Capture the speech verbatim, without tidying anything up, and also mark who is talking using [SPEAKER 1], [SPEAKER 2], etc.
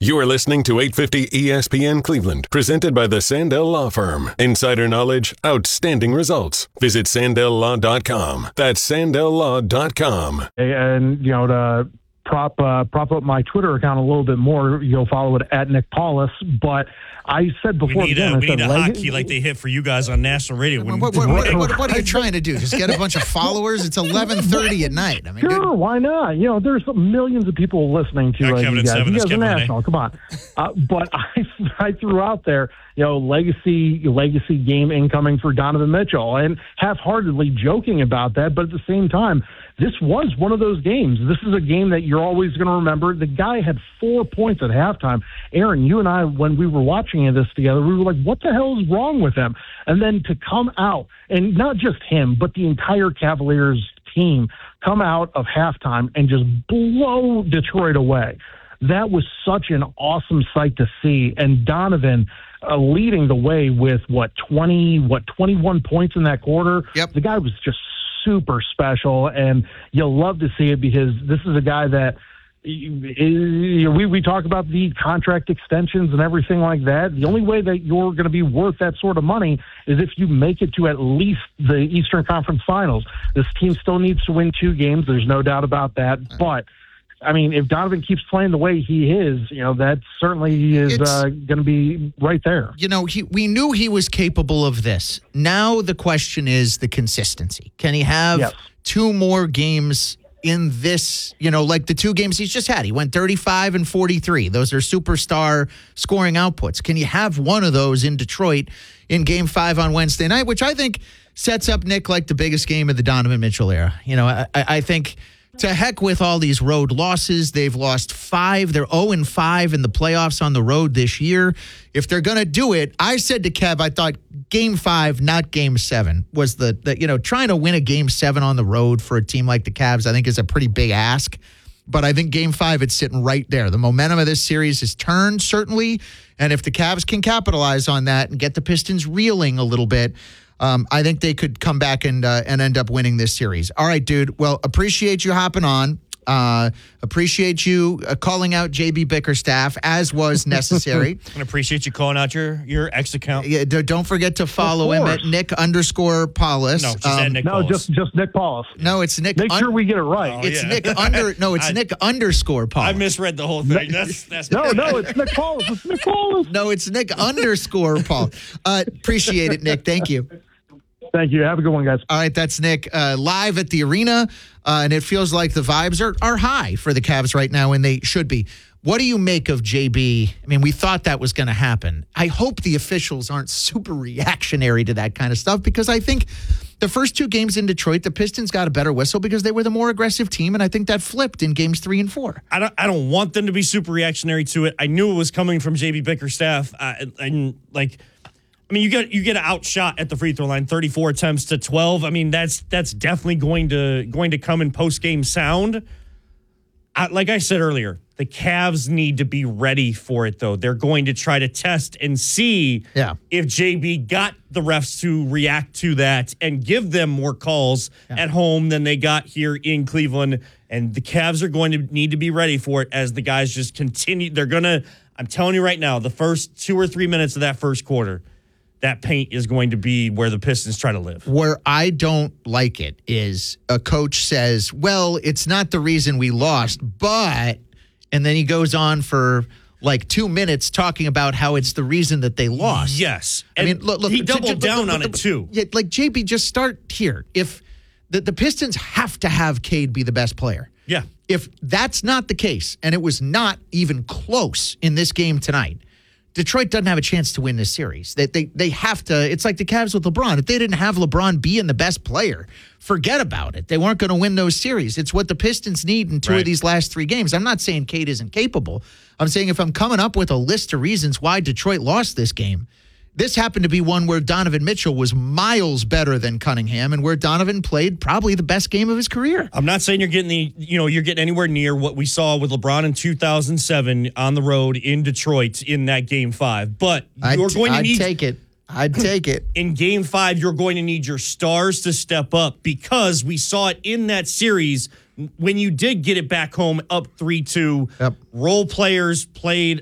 [SPEAKER 1] You are listening to eight fifty E S P N Cleveland, presented by the Sandell Law Firm. Insider knowledge, outstanding results. Visit sandell law dot com. That's sandell law dot com.
[SPEAKER 2] And, you know, to prop uh, prop up my Twitter account a little bit more, you'll follow it at Nick Paulus. But I said before
[SPEAKER 3] we need
[SPEAKER 2] the game,
[SPEAKER 3] a,
[SPEAKER 2] I
[SPEAKER 3] we
[SPEAKER 2] said,
[SPEAKER 3] need a
[SPEAKER 2] leg-
[SPEAKER 3] hotkey like they hit for you guys on national radio. When,
[SPEAKER 4] What, what, what, what, what are you trying to do? Just get a bunch of followers? It's eleven thirty at night. I mean,
[SPEAKER 2] Sure,
[SPEAKER 4] good.
[SPEAKER 2] why not? You know, there's millions of people listening to
[SPEAKER 3] Yeah,
[SPEAKER 2] uh,
[SPEAKER 3] Kevin
[SPEAKER 2] you
[SPEAKER 3] at
[SPEAKER 2] guys.
[SPEAKER 3] seven,
[SPEAKER 2] You
[SPEAKER 3] that's
[SPEAKER 2] guys are
[SPEAKER 3] Kevin at
[SPEAKER 2] national. Come on. Uh, but I, I threw out there, you know, legacy legacy game incoming for Donovan Mitchell, and half-heartedly joking about that. But at the same time, this was one of those games. This is a game that you're always going to remember. The guy had four points at halftime. Aaron, you and I, when we were watching this together, we were like, what the hell is wrong with him? And then to come out, and not just him, but the entire Cavaliers team come out of halftime and just blow Detroit away. That was such an awesome sight to see. And Donovan uh, leading the way with, what, twenty, what, twenty-one points in that quarter?
[SPEAKER 4] Yep.
[SPEAKER 2] The guy was just super special, and you'll love to see it because this is a guy that you know, we, we talk about the contract extensions and everything like that. The only way that you're going to be worth that sort of money is if you make it to at least the Eastern Conference Finals. This team still needs to win two games. There's no doubt about that. But, I mean, if Donovan keeps playing the way he is, you know, that certainly is uh, going to be right there.
[SPEAKER 4] You know, he, we knew he was capable of this. Now the question is the consistency. Can he have
[SPEAKER 2] Yes.
[SPEAKER 4] two more games in this, you know, like the two games he's just had? He went thirty-five and forty-three. Those are superstar scoring outputs. Can you have one of those in Detroit in game five on Wednesday night, which I think sets up, Nick, like the biggest game of the Donovan Mitchell era? You know, I, I think to heck with all these road losses. They've lost five. They're oh and five in the playoffs on the road this year. If they're going to do it, I said to Kev, I thought game five, not game seven, was the, the, you know, trying to win a game seven on the road for a team like the Cavs, I think is a pretty big ask. But I think game five, it's sitting right there. The momentum of this series has turned, certainly. And if the Cavs can capitalize on that and get the Pistons reeling a little bit, Um, I think they could come back and uh, and end up winning this series. All right, dude. Well, appreciate you hopping on. Uh, appreciate you uh, calling out J B Bickerstaff, as was necessary.
[SPEAKER 3] And appreciate you calling out your, your ex account.
[SPEAKER 4] Yeah, d- don't forget to follow him at Nick underscore Paulus.
[SPEAKER 3] No, just at Nick
[SPEAKER 2] No,
[SPEAKER 3] Paulus.
[SPEAKER 2] just just Nick Paulus.
[SPEAKER 4] No, it's Nick.
[SPEAKER 2] Make
[SPEAKER 4] un-
[SPEAKER 2] sure we get it right.
[SPEAKER 3] Oh,
[SPEAKER 4] It's
[SPEAKER 3] yeah.
[SPEAKER 4] Nick under. No, it's
[SPEAKER 3] I-
[SPEAKER 4] Nick underscore Paulus.
[SPEAKER 3] I misread the whole thing. That's that's
[SPEAKER 2] No, no, it's Nick Paulus. It's Nick Paulus.
[SPEAKER 4] No, it's Nick underscore Paul. Uh, appreciate it, Nick. Thank you.
[SPEAKER 2] Thank you. Have a good one, guys.
[SPEAKER 4] All right, that's Nick uh, live at the arena, uh, and it feels like the vibes are, are high for the Cavs right now, and they should be. What do you make of J B? I mean, we thought that was going to happen. I hope the officials aren't super reactionary to that kind of stuff, because I think the first two games in Detroit, the Pistons got a better whistle because they were the more aggressive team, and I think that flipped in games three and four.
[SPEAKER 3] I don't. I don't want them to be super reactionary to it. I knew it was coming from J B Bickerstaff, uh, and like, I mean, you get you get outshot at the free throw line, thirty-four attempts to twelve. I mean, that's that's definitely going to going to come in post game sound. I, like I said earlier, the Cavs need to be ready for it, though. They're going to try to test and see
[SPEAKER 4] Yeah.
[SPEAKER 3] if J B got the refs to react to that and give them more calls
[SPEAKER 4] Yeah.
[SPEAKER 3] at home than they got here in Cleveland. And the Cavs are going to need to be ready for it as the guys just continue. They're going to, I'm telling you right now, the first two or three minutes of that first quarter, that paint is going to be where the Pistons try to live.
[SPEAKER 4] Where I don't like it is a coach says, well, it's not the reason we lost, but, and then he goes on for like two minutes talking about how it's the reason that they lost.
[SPEAKER 3] Yes.
[SPEAKER 4] I
[SPEAKER 3] And
[SPEAKER 4] mean, look, look
[SPEAKER 3] he
[SPEAKER 4] j-
[SPEAKER 3] doubled
[SPEAKER 4] j-
[SPEAKER 3] down
[SPEAKER 4] look,
[SPEAKER 3] on
[SPEAKER 4] look,
[SPEAKER 3] it too.
[SPEAKER 4] Yeah, like J B, just start here. If the, the Pistons have to have Cade be the best player.
[SPEAKER 3] Yeah.
[SPEAKER 4] If that's not the case, and it was not even close in this game tonight, Detroit doesn't have a chance to win this series. They, they they have to. It's like the Cavs with LeBron. If they didn't have LeBron being the best player, forget about it. They weren't going to win those series. It's what the Pistons need in two
[SPEAKER 3] Right.
[SPEAKER 4] of these last three games. I'm not saying Cade isn't capable. I'm saying if I'm coming up with a list of reasons why Detroit lost this game, this happened to be one where Donovan Mitchell was miles better than Cunningham, and where Donovan played probably the best game of his career.
[SPEAKER 3] I'm not saying you're getting the, you know, you're getting anywhere near what we saw with LeBron in two thousand seven on the road in Detroit in that game five, but
[SPEAKER 4] I'd,
[SPEAKER 3] you're going to
[SPEAKER 4] I'd
[SPEAKER 3] need
[SPEAKER 4] take it. I'd take it.
[SPEAKER 3] in game five, you're going to need your stars to step up, because we saw it in that series when you did get it back home up three two.
[SPEAKER 4] Yep.
[SPEAKER 3] Role players played